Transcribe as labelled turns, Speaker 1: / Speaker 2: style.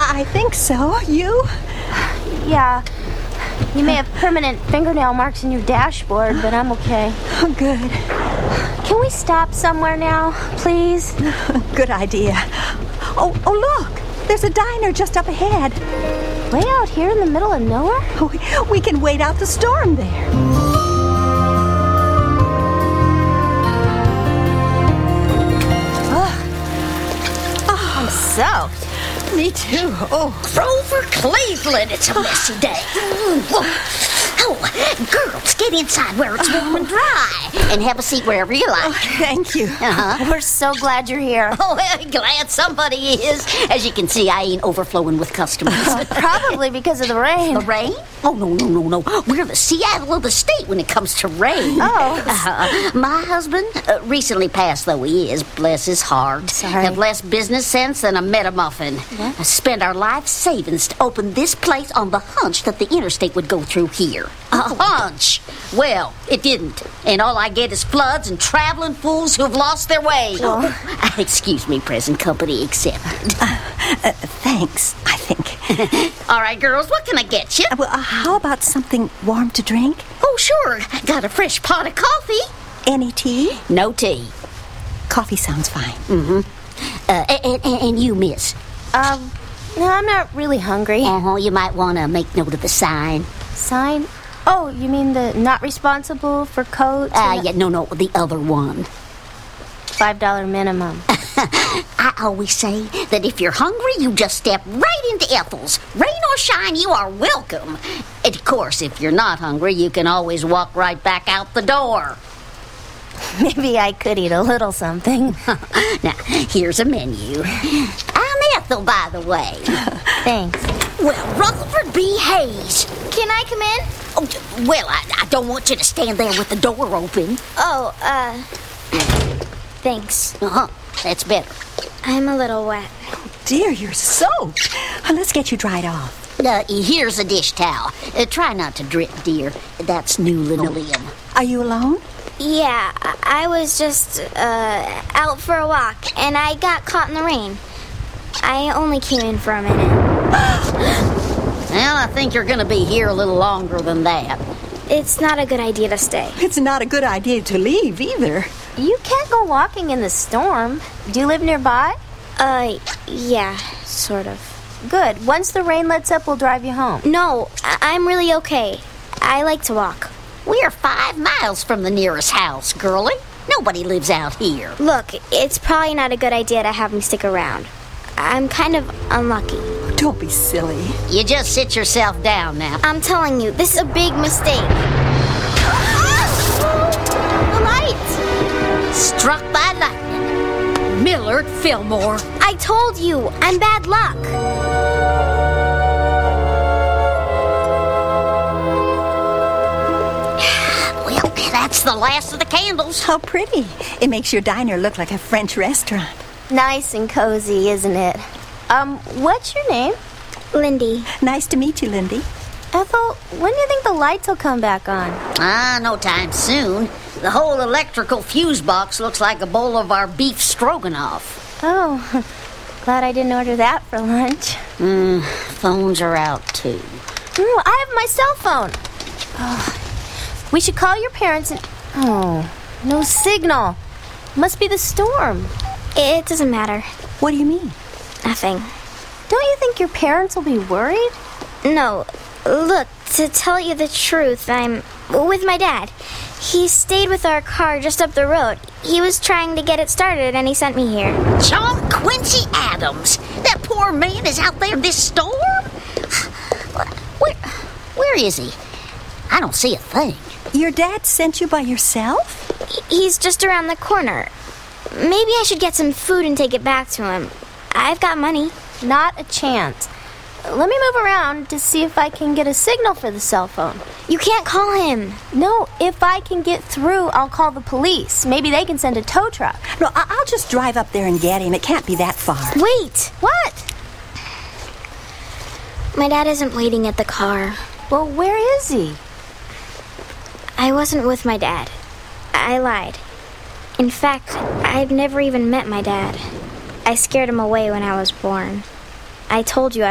Speaker 1: I think so. You?
Speaker 2: Yeah. You may have permanent fingernail marks in your dashboard, but I'm okay.
Speaker 1: Oh, good.
Speaker 2: Can we stop somewhere now, please?
Speaker 1: Good idea. Oh, look. There's a diner just up ahead.
Speaker 2: Way out here in the middle of nowhere?
Speaker 1: We can wait out the storm there.
Speaker 2: I'm soaked.
Speaker 1: Me too. Oh,
Speaker 3: Grover Cleveland, it's a messy day. Oh, girls, get inside where it's warm and dry and have a seat wherever you like.
Speaker 1: thank you.
Speaker 2: We're so glad you're here.
Speaker 3: Oh, well, glad somebody is. As you can see, I ain't overflowing with customers.
Speaker 2: Probably because of the rain.
Speaker 3: The rain? Oh, no. We're the Seattle of the state when it comes to rain.
Speaker 2: Oh.
Speaker 3: My husband, recently passed though he is, bless his heart.
Speaker 2: Sorry.
Speaker 3: Have less business sense than a metamuffin.
Speaker 2: What?
Speaker 3: Spent our life savings to open this place on the hunch that the interstate would go through here. A hunch. Well, it didn't. And all I get is floods and traveling fools who have lost their way. Excuse me, present company accepted.
Speaker 1: Thanks, I think.
Speaker 3: All right, girls, what can I get you?
Speaker 1: Well, how about something warm to drink?
Speaker 3: Oh, sure. Got a fresh pot of coffee.
Speaker 1: Any tea?
Speaker 3: No tea.
Speaker 1: Coffee sounds fine.
Speaker 3: And you, miss?
Speaker 2: No, I'm not really hungry.
Speaker 3: You might want to make note of the sign.
Speaker 2: Sign? Oh, you mean the not responsible for coats?
Speaker 3: Yeah, no, the other one.
Speaker 2: $5 minimum.
Speaker 3: I always say that if you're hungry, you just step right into Ethel's. Rain or shine, you are welcome. And of course, if you're not hungry, you can always walk right back out the door.
Speaker 2: Maybe I could eat a little something.
Speaker 3: Now, here's a menu. I'm Ethel, by the way.
Speaker 2: Thanks.
Speaker 3: Well, Rutherford B. Hayes.
Speaker 4: Can I come in?
Speaker 3: Oh, well, I don't want you to stand there with the door open.
Speaker 4: Thanks.
Speaker 3: That's better.
Speaker 4: I'm a little wet.
Speaker 1: Dear, you're soaked. Let's get you dried off.
Speaker 3: Here's a dish towel. Try not to drip, dear. That's new linoleum.
Speaker 1: Are you alone?
Speaker 4: Yeah, I was just, out for a walk, and I got caught in the rain. I only came in for a minute.
Speaker 3: Well, I think you're going to be here a little longer than that.
Speaker 4: It's not a good idea to stay.
Speaker 1: It's not a good idea to leave either.
Speaker 2: You can't go walking in the storm. Do you live nearby?
Speaker 4: Yeah, sort of.
Speaker 2: Good. Once the rain lets up, we'll drive you home.
Speaker 4: No, I'm really okay. I like to walk.
Speaker 3: We're 5 miles from the nearest house, girlie. Nobody lives out here.
Speaker 4: Look, it's probably not a good idea to have me stick around. I'm kind of unlucky.
Speaker 1: Don't be silly.
Speaker 3: You just sit yourself down now.
Speaker 4: I'm telling you, this is a big mistake. The light!
Speaker 3: Struck by lightning. Millard Fillmore.
Speaker 4: I told you, I'm bad luck.
Speaker 3: Well, that's the last of the candles.
Speaker 1: How pretty. It makes your diner look like a French restaurant.
Speaker 2: Nice and cozy, isn't it? What's your name?
Speaker 4: Lindy.
Speaker 1: Nice to meet you, Lindy.
Speaker 2: Ethel, when do you think the lights will come back on?
Speaker 3: No time soon. The whole electrical fuse box looks like a bowl of our beef stroganoff.
Speaker 2: Oh, glad I didn't order that for lunch.
Speaker 3: Phones are out, too.
Speaker 2: I have my cell phone. Oh, we should call your parents and... Oh, no signal. Must be the storm.
Speaker 4: It doesn't matter.
Speaker 1: What do you mean?
Speaker 4: Nothing.
Speaker 2: Don't you think your parents will be worried?
Speaker 4: No. Look, to tell you the truth, I'm with my dad. He stayed with our car just up the road. He was trying to get it started, and he sent me here.
Speaker 3: John Quincy Adams. That poor man is out there in this storm? Where is he? I don't see a thing.
Speaker 1: Your dad sent you by yourself?
Speaker 4: He's just around the corner. Maybe I should get some food and take it back to him. I've got money.
Speaker 2: Not a chance. Let me move around to see if I can get a signal for the cell phone.
Speaker 4: You can't call him.
Speaker 2: No, if I can get through, I'll call the police. Maybe they can send a tow truck.
Speaker 1: No, I'll just drive up there and get him. It can't be that far.
Speaker 4: Wait.
Speaker 2: What?
Speaker 4: My dad isn't waiting at the car.
Speaker 2: Well, where is he?
Speaker 4: I wasn't with my dad. I lied. In fact, I've never even met my dad. I scared him away when I was born. I told you